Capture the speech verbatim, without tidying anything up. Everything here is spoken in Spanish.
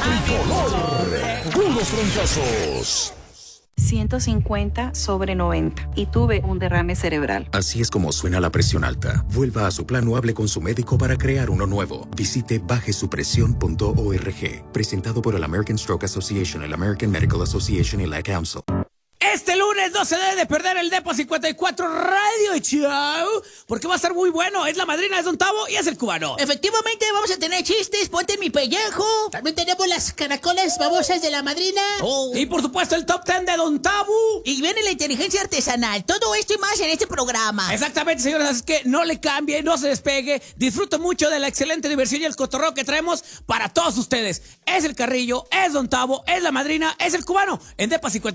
Tricolor, puros fracasos. ciento cincuenta sobre noventa y tuve un derrame cerebral. Así es como suena la presión alta. Vuelva a su plan o hable con su médico para crear uno nuevo. Visite baje su presión punto org. Presentado por el American Stroke Association, el American Medical Association y la Council. Este lunes no se debe de perder el Depo cincuenta y cuatro Radio Show, porque va a estar muy bueno. Es la madrina de Don Tavo y es el cubano. Efectivamente, vamos a tener chistes, ponte en mi pellejo. También tenemos las caracolas babosas de la madrina. Oh. Y por supuesto el top ten de Don Tavo. Y viene la inteligencia artesanal. Todo esto y más en este programa. Exactamente, señores, así que no le cambie, no se despegue. Disfrute mucho de la excelente diversión y el cotorreo que traemos para todos ustedes. Es el Carrillo, es Don Tavo, es la madrina, es el cubano en Depa cincuenta y cuatro.